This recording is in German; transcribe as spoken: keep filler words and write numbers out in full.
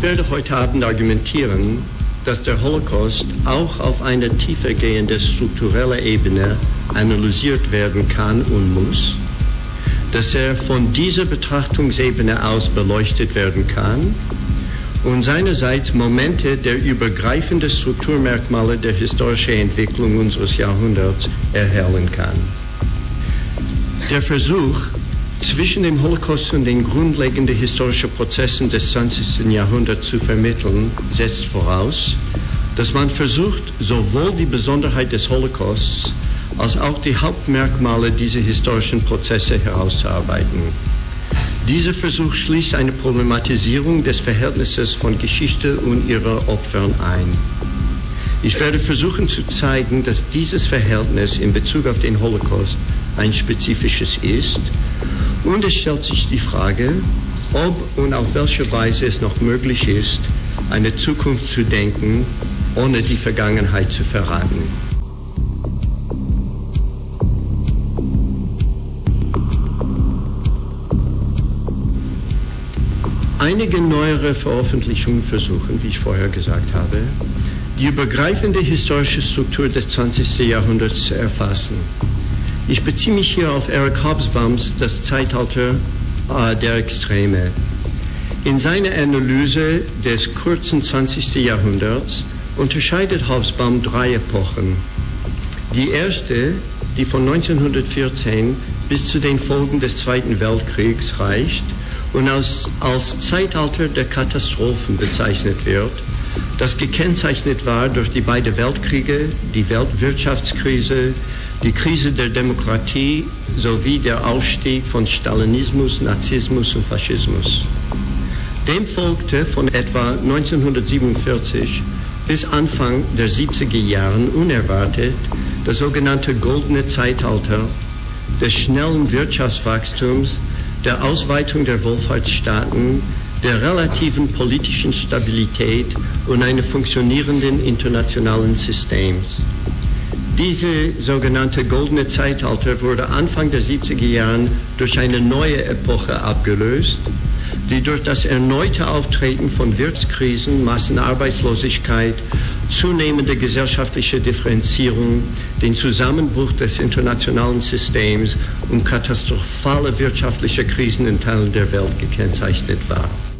Ich werde heute Abend argumentieren, dass der Holocaust auch auf einer tiefergehenden strukturellen Ebene analysiert werden kann und muss, dass er von dieser Betrachtungsebene aus beleuchtet werden kann und seinerseits Momente der übergreifenden Strukturmerkmale der historischen Entwicklung unseres Jahrhunderts erhellen kann. Der Versuch, zwischen dem Holocaust und den grundlegenden historischen Prozessen des zwanzigsten Jahrhunderts zu vermitteln, setzt voraus, dass man versucht, sowohl die Besonderheit des Holocausts als auch die Hauptmerkmale dieser historischen Prozesse herauszuarbeiten. Dieser Versuch schließt eine Problematisierung des Verhältnisses von Geschichte und ihrer Opfern ein. Ich werde versuchen zu zeigen, dass dieses Verhältnis in Bezug auf den Holocaust ein spezifisches ist, und es stellt sich die Frage, ob und auf welche Weise es noch möglich ist, eine Zukunft zu denken, ohne die Vergangenheit zu verraten. Einige neuere Veröffentlichungen versuchen, wie ich vorher gesagt habe, die übergreifende historische Struktur des zwanzigsten Jahrhunderts zu erfassen. Ich beziehe mich hier auf Eric Hobsbawms Das Zeitalter äh, der Extreme. In seiner Analyse des kurzen zwanzigsten Jahrhunderts unterscheidet Hobsbawm drei Epochen. Die erste, die von neunzehnhundertvierzehn bis zu den Folgen des Zweiten Weltkriegs reicht und als, als Zeitalter der Katastrophen bezeichnet wird, das gekennzeichnet war durch die beiden Weltkriege, die Weltwirtschaftskrise, die Krise der Demokratie sowie der Aufstieg von Stalinismus, Nazismus und Faschismus. Dem folgte von etwa neunzehnhundertsiebenundvierzig bis Anfang der siebziger Jahren unerwartet das sogenannte Goldene Zeitalter des schnellen Wirtschaftswachstums, der Ausweitung der Wohlfahrtsstaaten, der relativen politischen Stabilität und eines funktionierenden internationalen Systems. Diese sogenannte Goldene Zeitalter wurde Anfang der siebziger Jahren durch eine neue Epoche abgelöst, die durch das erneute Auftreten von Wirtschaftskrisen, Massenarbeitslosigkeit, zunehmende gesellschaftliche Differenzierung, den Zusammenbruch des internationalen Systems und katastrophale wirtschaftliche Krisen in Teilen der Welt gekennzeichnet war.